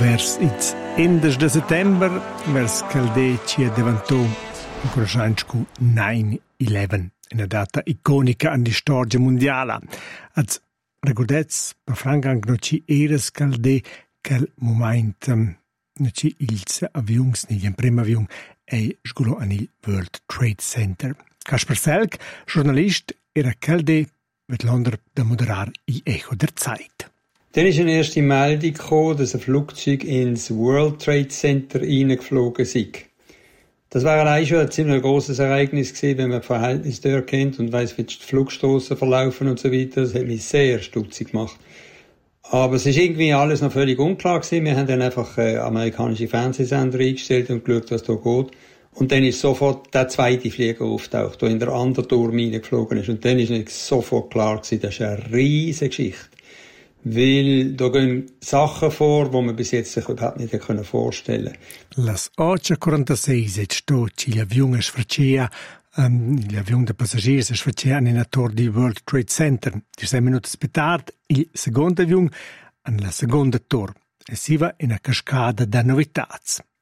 vers its endes de settember, vers caldè ci diventò un conoscentscu 9/11, una data iconica in storia mondiale. Az ricordets per Frank anche no ci eres caldè quel moment no ci ils avions ni in primo avion e sgulo an il World Trade Center. Kasper Selk, journalist, era caldè mit Londra da moderar i Echo der Zeit. Dann ist eine erste Meldung gekommen, dass ein Flugzeug ins World Trade Center reingeflogen sei. Das war allein schon ein ziemlich grosses Ereignis gewesen, wenn man das Verhältnis dort kennt und weiss, wie die Flugstrassen verlaufen und so weiter. Das hat mich sehr stutzig gemacht. Aber es ist irgendwie alles noch völlig unklar gewesen. Wir haben dann einfach amerikanische Fernsehsender eingestellt und geschaut, was da geht. Und dann ist sofort der zweite Flieger auftaucht, der in der anderen Turm reingeflogen ist. Und dann ist nicht sofort klar gewesen, das ist eine riesige Geschichte. Weil da gehen Sachen vor, die man bis jetzt sich überhaupt nicht vorstellen konnte. Las 8:46 è stato l'avion sfreccia, l'avion de passagieri sfreccia nella torre di World Trade Center. 6 minuti più tardi, il secondo avion nella seconda torre. E si va in una cascata da novità.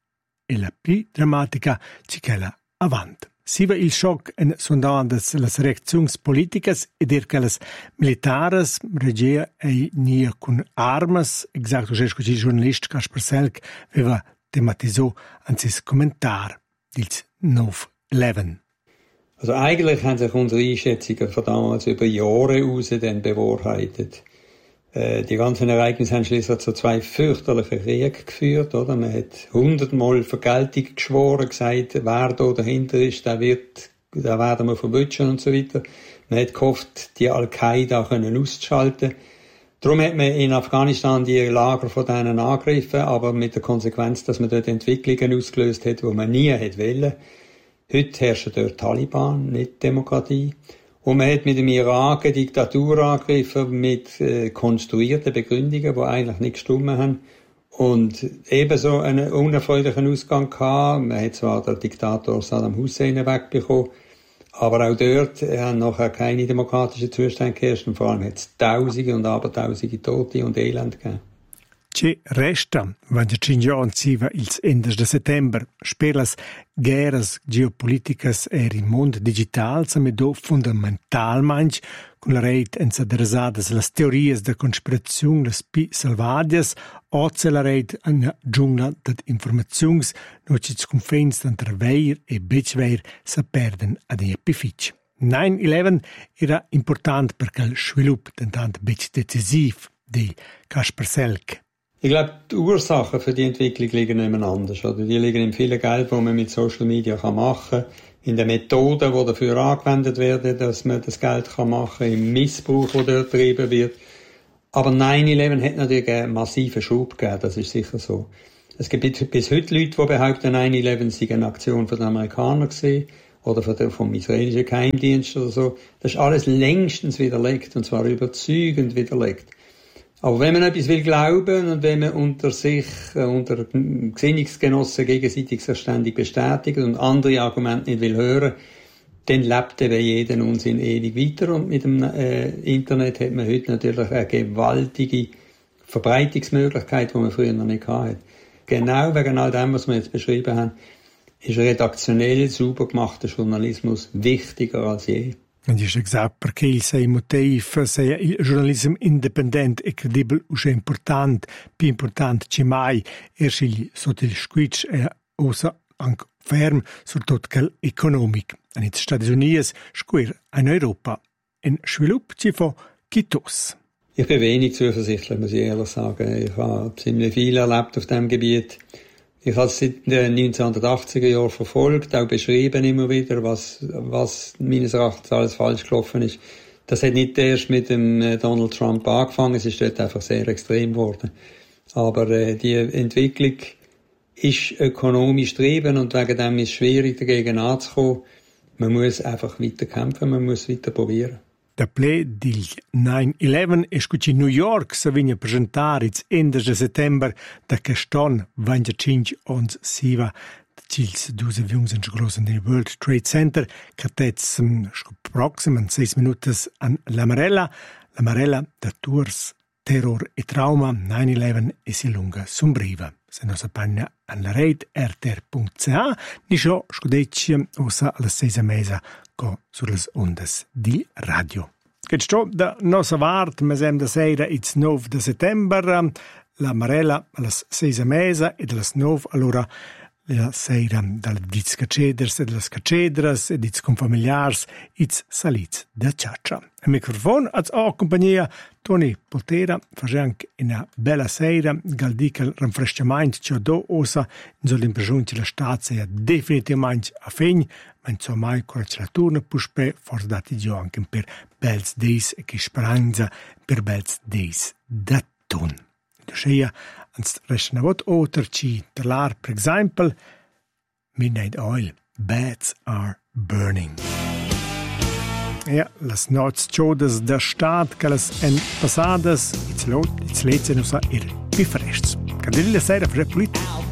E la più drammatica ci quella avanti. Si va il shock in sondandas las reaczions politicas ed che las militares regia e nie con armas, exacto gesco ci giornalist Kasper Selk aveva tematizzo an sis Kommentar dils 9/11. Also eigentlich haben sich unsere Einschätzungen von damals über Jahre raus dann bewahrheitet. Die ganzen Ereignisse haben schließlich zu 2 fürchterlichen Kriegen geführt, oder? Man hat 100-mal Vergeltung geschworen, gesagt, wer da dahinter ist, der werden wir verwutschen und so weiter. Man hat gehofft, die Al-Qaida auszuschalten. Darum hat man in Afghanistan die Lager von denen angegriffen, aber mit der Konsequenz, dass man dort Entwicklungen ausgelöst hat, die man nie hätte wollen. Heute herrschen dort Taliban, nicht Demokratie. Und man hat mit dem Irak eine Diktatur angegriffen mit konstruierten Begründungen, die eigentlich nicht gestimmt haben. Und ebenso einen unerfreulichen Ausgang gehabt. Man hat zwar den Diktator Saddam Hussein wegbekommen, aber auch dort haben nachher keine demokratischen Zustände geherrscht. Und vor allem hat es Tausende und Abertausende Tote und Elend gegeben. Ci resta, quando ci siva ils endes de settember, per las guerras geopoliticas e il mondo digital se do fundamentalmente con la rete ensadresadas las teorias de conspirazione las pi salvadias o se la rete una giungla de informazions no ci confins entre veir e becveir se perden ad epific. 9/11 era important perché il sviluppo tentant bec decisiv di Kasper Selk. Ich glaube, die Ursachen für die Entwicklung liegen nicht anders. Oder? Die liegen in vielen Geld, die man mit Social Media machen kann, in den Methoden, die dafür angewendet werden, dass man das Geld machen kann, im Missbrauch, der dort betrieben wird. Aber 9/11 hat natürlich einen massiven Schub gegeben, das ist sicher so. Es gibt bis heute Leute, die behaupten, 9/11 sei eine Aktion von den Amerikanern gewesen, oder vom israelischen Geheimdienst oder so. Das ist alles längstens widerlegt, und zwar überzeugend widerlegt. Aber wenn man etwas will glauben und wenn man unter Gesinnungsgenossen gegenseitig sich ständig bestätigt und andere Argumente nicht will hören, dann lebt eben jeder Unsinn ewig weiter. Und mit dem Internet hat man heute natürlich eine gewaltige Verbreitungsmöglichkeit, die man früher noch nicht hatte. Genau wegen all dem, was wir jetzt beschrieben haben, ist redaktionell sauber gemachter Journalismus wichtiger als je. Und ist gesagt, perché il sei motiv, sei il giornalismo indipendente e credibile usce important, più importante che mai, scegli sotto il squitch e osa anche ferm sur tot quel economic. Und in den Stati Uniti, squir in Europa, in Schwilup ci fo kitos. Ich bin wenig zuversichtlich, muss ich ehrlich sagen. Ich habe ziemlich viel erlebt auf diesem Gebiet. Ich habe es seit den 1980er Jahren verfolgt, auch beschrieben immer wieder, was meines Erachtens alles falsch gelaufen ist. Das hat nicht erst mit dem Donald Trump angefangen, es ist dort einfach sehr extrem geworden. Aber die Entwicklung ist ökonomisch getrieben und wegen dem ist es schwierig, dagegen anzukommen. Man muss einfach weiter kämpfen, man muss weiter probieren. Der Play del 9/11 è scucci New York se vigna presentare its endes de settember da Caston 25 ons siva Cils 2 avions in grossen nel World Trade Center catets proximen 6 minutos an L'Amarella da Tours terror e trauma 9/11 e si lunga sombriva. Se non s'appagna alla rete rtr.ch, ni sciò scudecci ossa alla 6:30 co sulle ondas di radio. Che sto da nostra vart, mesem da sera, it's 9 de settembre, la Marella alle 6:30 e dalle 9 allora la sera dalle diz caceders e dalle cacedras e diz con familiars, it's salits da ciaccia. Il microfono a compagnia Toni Poltera, fa anche una bella sera, gal di che il rinfrescamento c'è do osa, in so l'impressione che la stazia definitivamente a fine, ma insomma mai con la turna puspe, forse dati già anche per bels days e che speranza per bels days da ton. Duscia, ans resta una volta oterci parlar, per esempio, Midnight Oil, Bats Are Burning. Ja, las nots chodas da stat che las en passadas, it's letzte nusa ir bifrests. Cadilla sera per politica.